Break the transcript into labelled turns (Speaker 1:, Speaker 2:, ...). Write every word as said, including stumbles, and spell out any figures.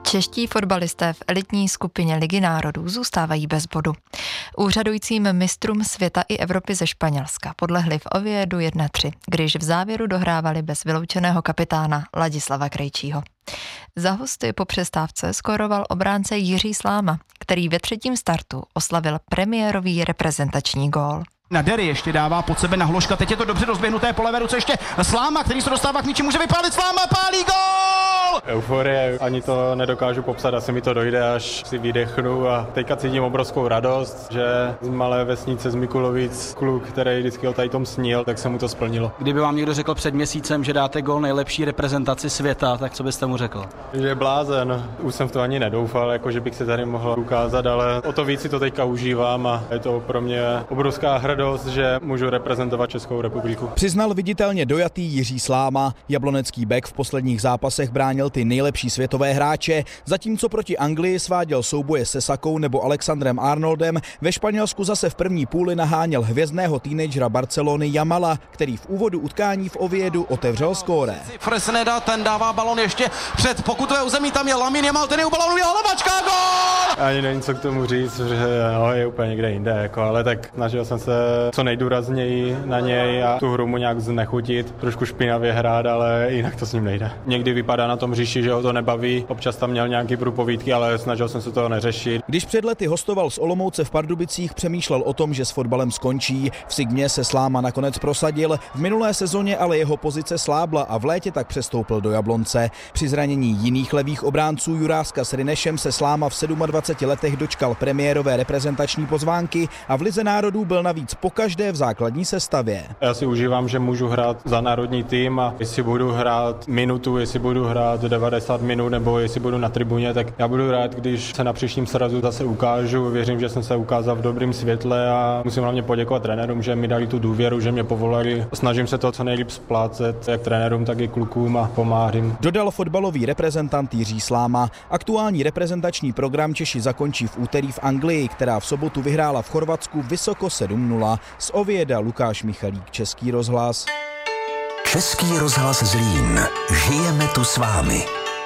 Speaker 1: Čeští fotbalisté v elitní skupině Ligy národů zůstávají bez bodu. Úřadujícím mistrům světa i Evropy ze Španělska podlehli v Oviedu jedna tři, když v závěru dohrávali bez vyloučeného kapitána Ladislava Krejčího. Za hosty po přestávce skóroval obránce Jiří Sláma, který ve třetím startu oslavil premiérový reprezentační gól.
Speaker 2: Nadery ještě dává pod sebe na Hloška, teď je to dobře rozběhnuté po levé ruce ještě Sláma, který se dostává k míči, může vypálit, Sláma pálí gól!
Speaker 3: Euforie, ani to nedokážu popsat, asi mi to dojde, až si vydechnu a teďka cítím obrovskou radost, že z malé vesnice z Mikulovic kluk, který vždycky o tady tom snil, tak se mu to splnilo.
Speaker 2: Kdyby vám někdo řekl před měsícem, že dáte gól nejlepší reprezentaci světa, tak co byste mu řekl?
Speaker 3: Že je blázen, už jsem v to ani nedoufal, jako že bych se tady mohl ukázat, ale o to víc si to teďka užívám a je to pro mě obrovská hrdost, že můžu reprezentovat Českou republiku.
Speaker 4: Přiznal viditelně dojatý Jiří Sláma. Jablonecký bek v posledních zápasech bránil ty nejlepší světové hráče, zatímco proti Anglii sváděl souboje se Sakou nebo Alexandrem Arnoldem, ve Španělsku zase v první půli naháněl hvězdného teenagera Barcelony Jamala, který v úvodu utkání v Oviedu otevřel skóre.
Speaker 2: Fresneda, ten dává balon ještě před pokutové území, tam je Lamin Jamal, ten je u balonu, je hlavačka, gól!
Speaker 3: Ani není co k tomu říct, že no, je úplně někde jinde, jako, ale tak snažil jsem se co nejdůrazněji na něj a tu hru mu nějak znechutit, trošku špinavě hrát, ale jinak to s ním nejde. Někdy vypadá na tom hřišti, že ho to nebaví, občas tam měl nějaký průpovídky, ale snažil jsem se toho neřešit.
Speaker 4: Když před lety hostoval z Olomouce v Pardubicích, přemýšlel o tom, že s fotbalem skončí. V Sigmě se Sláma nakonec prosadil, v minulé sezóně ale jeho pozice slábla a v létě tak přestoupil do Jablonce. Při zranění jiných levých obránců Juráska s Rynešem se Sláma v dvaceti sedmi letech dočkal premiérové reprezentační pozvánky a v Lize národů byl navíc pokaždé v základní sestavě.
Speaker 3: Já si užívám, že můžu hrát za národní tým a jestli budu hrát minutu, jestli budu hrát devadesát minut nebo jestli budu na tribuně, tak já budu rád, když se na příštím srazu zase ukážu. Věřím, že jsem se ukázal v dobrém světle a musím hlavně poděkovat trenérům, že mi dali tu důvěru, že mě povolali. Snažím se to co nejlíp splácet, jak trenérům, tak i klukům a pomáhám.
Speaker 4: Dodal fotbalový reprezentant Jiří Sláma. Aktuální reprezentační program Češi zakončí v úterý v Anglii, která v sobotu vyhrála v Chorvatsku vysoko sedm nula. Z Ovieda Lukáš Michalík, Český rozhlas.
Speaker 5: Český rozhlas Zlín. Žijeme tu s vámi.